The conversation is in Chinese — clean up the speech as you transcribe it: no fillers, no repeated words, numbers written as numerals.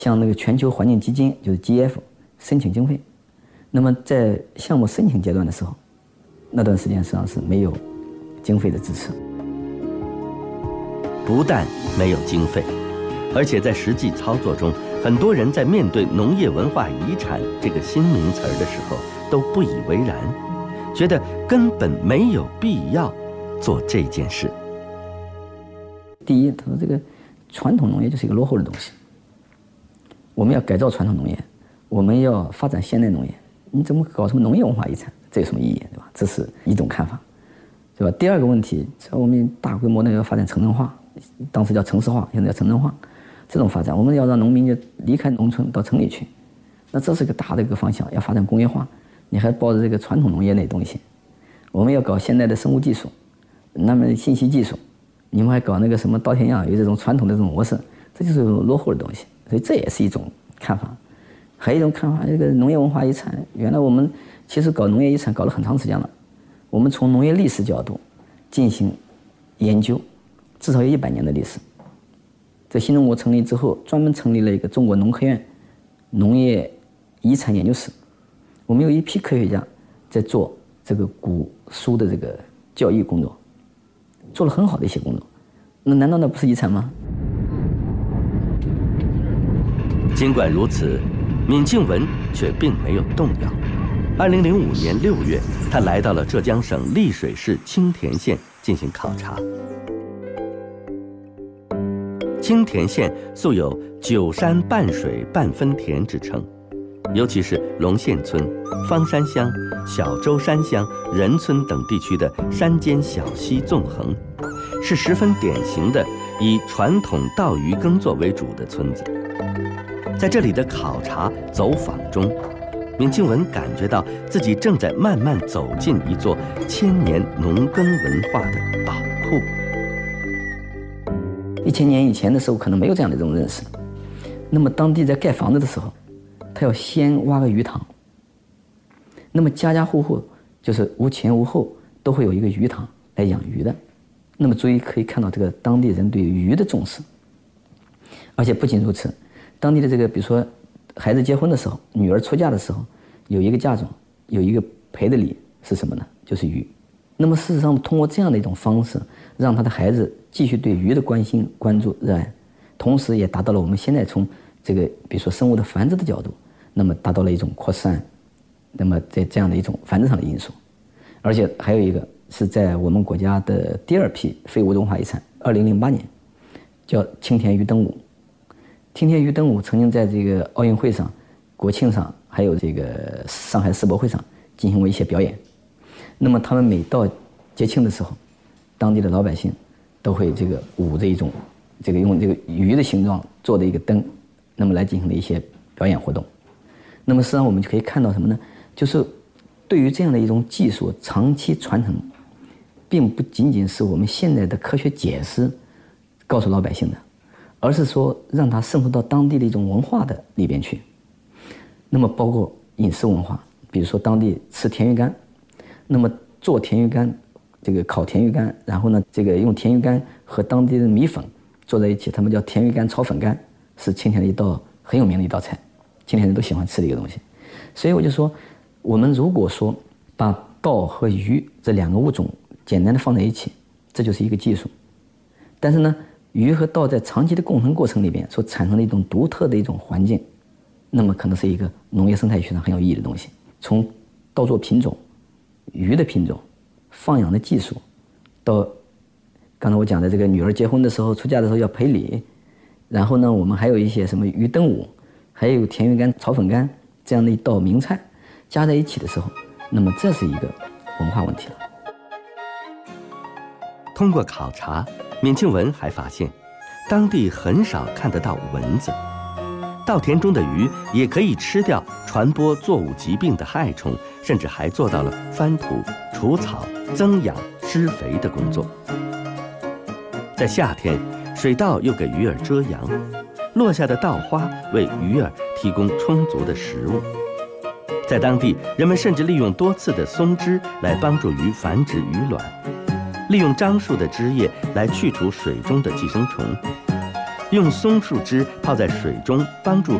向那个全球环境基金就是 GF 申请经费。那么在项目申请阶段的时候，那段时间实际上是没有经费的支持。 不但没有经费，而且在实际操作中，很多人在面对农业文化遗产这个新名词的时候都不以为然，觉得根本没有必要做这件事。 第一，他说这个传统农业就是一个落后的东西，我们要改造传统农业，我们要发展现代农业，你怎么搞什么农业文化遗产？这有什么意义，对吧？这是一种看法，对吧？第二个问题，我们大规模的要发展城镇化，当时叫城市化，现在叫城镇化，这种发展，我们要让农民就离开农村到城里去，那这是个大的一个方向，要发展工业化，你还抱着这个传统农业那东西，我们要搞现代的生物技术，那么信息技术，你们还搞那个什么稻田养鱼这种传统的这种模式，这就是落后的东西，所以这也是一种看法。还有一种看法，这个农业文化遗产，原来我们其实搞农业遗产搞了很长时间了，我们从农业历史角度进行研究，至少有100年的历史。在新中国成立之后，专门成立了一个中国农科院农业遗产研究室，我们有一批科学家在做这个古书的这个教育工作，做了很好的一些工作，那难道那不是遗产吗？ 尽管如此，闵庆文却并没有动摇。2005年6月，他来到了浙江省丽水市青田县进行考察。青田县素有9山半水半分田之称，尤其是龙县村、方山乡、小舟山乡、仁村等地区的山间小溪纵横，是十分典型的以传统稻鱼耕作为主的村子。在这里的考察走访中，闵庆文感觉到自己正在慢慢走进一座1000年农耕文化的宝库。 1000年以前的时候可能没有这样的一种认识，那么当地在盖房子的时候，他要先挖个鱼塘，那么家家户户就是无前无后都会有一个鱼塘来养鱼的，那么足以可以看到这个当地人对鱼的重视。而且不仅如此，当地的这个比如说孩子结婚的时候，女儿出嫁的时候，有一个嫁妆，有一个赔的礼是什么呢？就是鱼。那么事实上通过这样的一种方式，让他的孩子继续对鱼的关心关注热爱，同时也达到了我们现在从这个比如说生物的繁殖的角度，那么达到了一种扩散，那么在这样的一种繁殖上的因素。而且还有一个是在我们国家的第2批非物质文化遗产，2008年叫青田鱼灯舞。青田鱼灯舞曾经在这个奥运会上、国庆上，还有这个上海世博会上进行过一些表演。那么他们每到节庆的时候，当地的老百姓都会这个舞着一种这个用这个鱼的形状做的一个灯，那么来进行的一些表演活动。那么实际上我们就可以看到什么呢？就是对于这样的一种技术长期传承，并不仅仅是我们现在的科学解释告诉老百姓的，而是说让它渗透到当地的一种文化的里边去。那么包括饮食文化，比如说当地吃甜鱼干，那么做甜鱼干，这个烤甜鱼干，然后呢这个用甜鱼干和当地的米粉做在一起，他们叫甜鱼干炒粉干，是青田的一道很有名的一道菜，青田人都喜欢吃的一个东西。所以我就说，我们如果说把稻和鱼这2个物种简单的放在一起，这就是一个技术。但是呢，鱼和稻在长期的共存过程里边所产生的一种独特的一种环境，那么可能是一个农业生态学上很有意义的东西。从稻作品种、鱼的品种、放养的技术，到刚才我讲的这个女儿结婚的时候、出嫁的时候要赔礼，然后呢，我们还有一些什么鱼灯舞，还有甜鱼干、炒粉干这样的一道名菜加在一起的时候，那么这是一个文化问题了。 通过考察，闵庆文还发现，当地很少看得到蚊子，稻田中的鱼也可以吃掉传播作物疾病的害虫，甚至还做到了翻土、除草、增氧、施肥的工作。在夏天，水稻又给鱼儿遮阳，落下的稻花为鱼儿提供充足的食物。在当地，人们甚至利用多刺的松枝来帮助鱼繁殖鱼卵，利用樟树的枝叶来去除水中的寄生虫。 用松树枝泡在水中，帮助